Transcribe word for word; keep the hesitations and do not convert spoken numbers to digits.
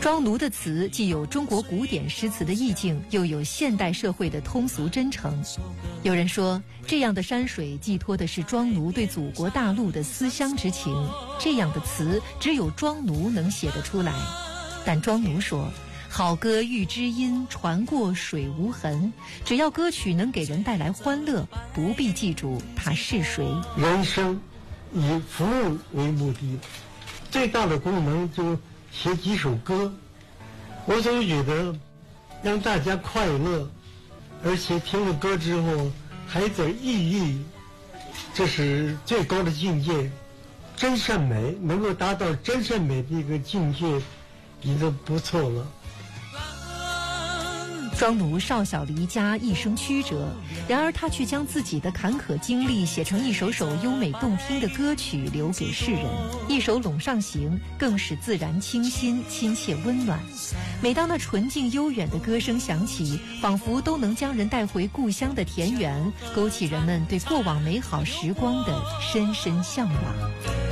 庄奴的词既有中国古典诗词的意境，又有现代社会的通俗真诚。有人说，这样的山水寄托的是庄奴对祖国大陆的思乡之情，这样的词只有庄奴能写得出来。但庄奴说，好歌遇知音，船过水无痕。只要歌曲能给人带来欢乐，不必记住他是谁。 人生以服务为目的，最大的功能就写几首歌。我总觉得让大家快乐，而且听了歌之后还有点意义，这是最高的境界。真善美能够达到真善美的一个境界，已经不错了。 庄奴少小离家，一生曲折，然而他却将自己的坎坷经历写成一首首优美动听的歌曲，留给世人。一首《陇上行》更是自然清新、亲切温暖。每当那纯净悠远的歌声响起，仿佛都能将人带回故乡的田园，勾起人们对过往美好时光的深深向往。